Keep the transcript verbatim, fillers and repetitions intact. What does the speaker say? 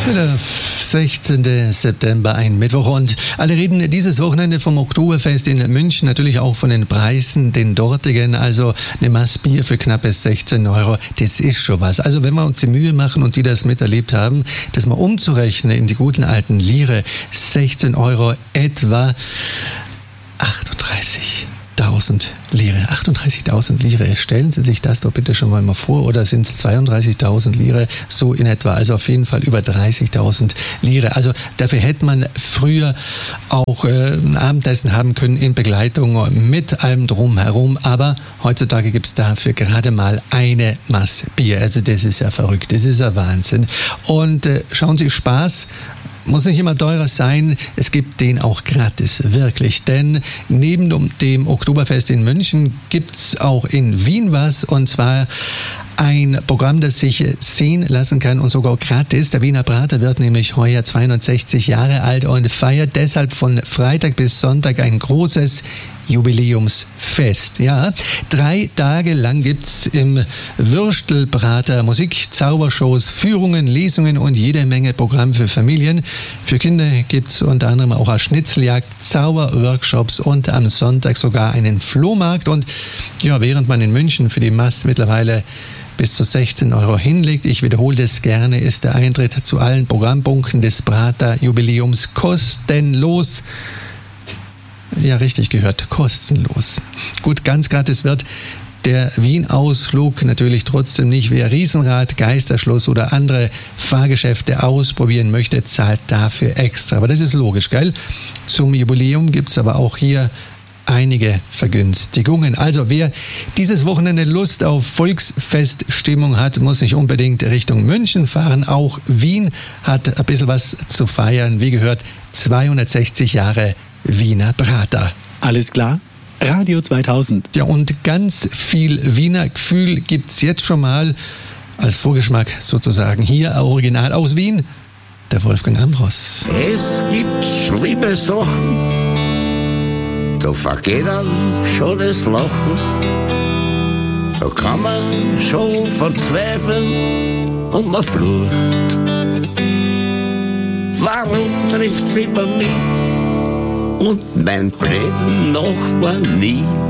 Der sechzehnten September, ein Mittwoch, und alle reden dieses Wochenende vom Oktoberfest in München, natürlich auch von den Preisen, den dortigen. Also eine Maß Bier für knappe sechzehn Euro, das ist schon was. Also wenn wir uns die Mühe machen und die das miterlebt haben, das mal umzurechnen in die guten alten Lire, sechzehn Euro etwa achtunddreißigtausend Lire. achtunddreißigtausend Lire. Stellen Sie sich das doch bitte schon mal vor. Oder sind es zweiunddreißigtausend Lire? So in etwa. Also auf jeden Fall über dreißigtausend Lire. Also dafür hätte man früher auch äh, ein Abendessen haben können in Begleitung mit allem drumherum. Aber heutzutage gibt es dafür gerade mal eine Maß Bier. Also das ist ja verrückt. Das ist ja Wahnsinn. Und äh, schauen Sie, Spaß muss nicht immer teurer sein, es gibt den auch gratis, wirklich. Denn neben dem Oktoberfest in München gibt's auch in Wien was, und zwar ein Programm, das sich sehen lassen kann und sogar gratis. Der Wiener Prater wird nämlich heuer zweihundertsechzig Jahre alt und feiert deshalb von Freitag bis Sonntag ein großes Jubiläumsfest. Ja, drei Tage lang gibt's im Würstelbrater Musik, Zaubershows, Führungen, Lesungen und jede Menge Programm für Familien. Für Kinder gibt's unter anderem auch eine Schnitzeljagd, Zauberworkshops und am Sonntag sogar einen Flohmarkt. Und ja, während man in München für die Maß mittlerweile bis zu sechzehn Euro hinlegt, ich wiederhole das gerne, ist der Eintritt zu allen Programmpunkten des Prater Jubiläums kostenlos. Ja, richtig gehört, kostenlos. Gut, ganz gratis wird der Wien-Ausflug natürlich trotzdem nicht. Wer Riesenrad, Geisterschloss oder andere Fahrgeschäfte ausprobieren möchte, zahlt dafür extra. Aber das ist logisch, gell? Zum Jubiläum gibt's aber auch hier einige Vergünstigungen. Also wer dieses Wochenende Lust auf Volksfeststimmung hat, muss nicht unbedingt Richtung München fahren. Auch Wien hat ein bisschen was zu feiern. Wie gehört, zweihundertsechzig Jahre Wiener Prater. Alles klar? Radio zweitausend. Ja, und ganz viel Wiener Gefühl gibt's jetzt schon mal als Vorgeschmack sozusagen. Hier original aus Wien, der Wolfgang Ambros. Es gibt schlimme Sachen, da vergeht dann schon das Lachen. Da kann man schon verzweifeln und man flucht. Warum trifft's immer mich und mein blöden Nachbar nie?